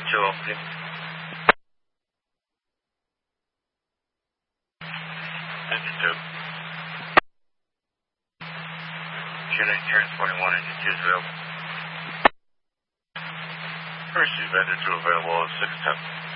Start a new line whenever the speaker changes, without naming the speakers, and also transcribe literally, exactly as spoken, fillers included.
two opening. Engine two. Unit transporting one, engine two is available. First, you've entered two available at six ten.